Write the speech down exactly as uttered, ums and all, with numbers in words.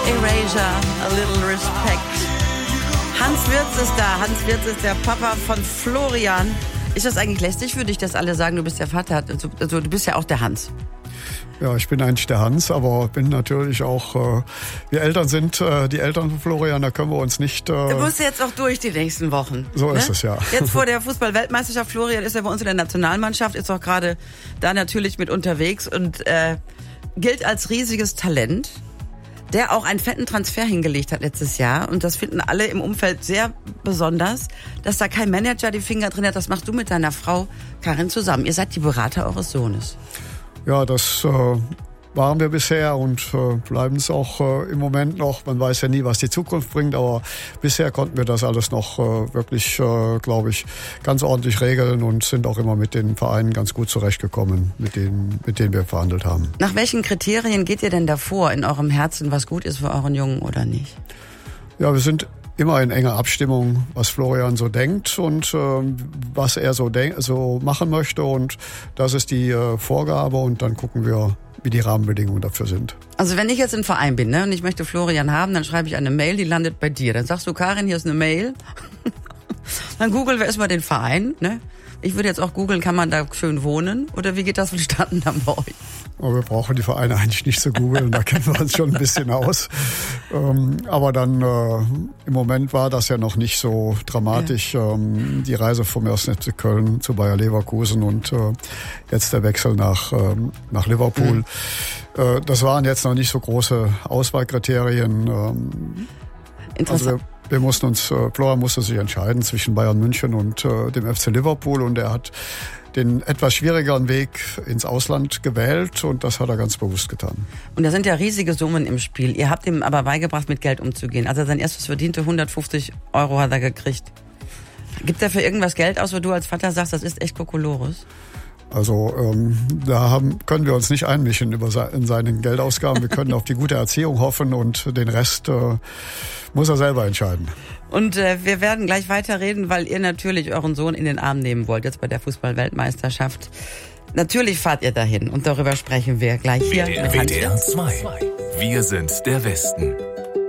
Erasure, a little respect. Hans Wirtz ist da. Hans Wirtz ist der Papa von Florian. Ist das eigentlich lästig für dich, dass alle sagen, du bist der Vater? Also, also du bist ja auch der Hans. Ja, ich bin eigentlich der Hans, aber bin natürlich auch, äh, wir Eltern sind äh, die Eltern von Florian, da können wir uns nicht... Äh, du musst jetzt auch durch die nächsten Wochen. So ne? ist es, ja. Jetzt vor der Fußball-Weltmeisterschaft, Florian ist ja bei uns in der Nationalmannschaft, ist auch gerade da natürlich mit unterwegs und äh, gilt als riesiges Talent, der auch einen fetten Transfer hingelegt hat letztes Jahr. Und das finden alle im Umfeld sehr besonders, dass da kein Manager die Finger drin hat. Das machst du mit deiner Frau Karin zusammen. Ihr seid die Berater eures Sohnes. Ja, das äh, waren wir bisher und äh, bleiben es auch äh, im Moment noch. Man weiß ja nie, was die Zukunft bringt, aber bisher konnten wir das alles noch äh, wirklich, äh, glaube ich, ganz ordentlich regeln und sind auch immer mit den Vereinen ganz gut zurechtgekommen, mit denen, mit denen wir verhandelt haben. Nach welchen Kriterien geht ihr denn davor in eurem Herzen, was gut ist für euren Jungen oder nicht? Ja, wir sind immer in enger Abstimmung, was Florian so denkt und äh, was er so, denk- so machen möchte. Und das ist die äh, Vorgabe und dann gucken wir, wie die Rahmenbedingungen dafür sind. Also wenn ich jetzt ein Verein bin, ne, und ich möchte Florian haben, dann schreibe ich eine Mail, die landet bei dir. Dann sagst du, Karin, hier ist eine Mail. Dann googeln wir erstmal den Verein. Ne? Ich würde jetzt auch googeln, kann man da schön wohnen? Oder wie geht das vonstatten dann bei euch? Aber wir brauchen die Vereine eigentlich nicht zu googeln, da kennen wir uns schon ein bisschen aus. Ähm, aber dann, äh, im Moment war das ja noch nicht so dramatisch, ja. ähm, die Reise vom ersten F C Köln zu Bayer Leverkusen und äh, jetzt der Wechsel nach, ähm, nach Liverpool. Mhm. Äh, das waren jetzt noch nicht so große Auswahlkriterien. Ähm, Interessant. Also wir, wir mussten uns, äh, Florian musste sich entscheiden zwischen Bayern München und äh, dem F C Liverpool und er hat den etwas schwierigeren Weg ins Ausland gewählt und das hat er ganz bewusst getan. Und da sind ja riesige Summen im Spiel. Ihr habt ihm aber beigebracht, mit Geld umzugehen. Also sein erstes verdiente hundertfünfzig Euro hat er gekriegt. Gibt er für irgendwas Geld aus, wo du als Vater sagst, das ist echt Kokolores? Also ähm, da haben, können wir uns nicht einmischen über se- in seinen Geldausgaben. Wir können auf die gute Erziehung hoffen und den Rest äh, muss er selber entscheiden. Und äh, wir werden gleich weiterreden, weil ihr natürlich euren Sohn in den Arm nehmen wollt, jetzt bei der Fußball-Weltmeisterschaft. Natürlich fahrt ihr dahin und darüber sprechen wir gleich hier. W D R zwei. Wir sind der Westen.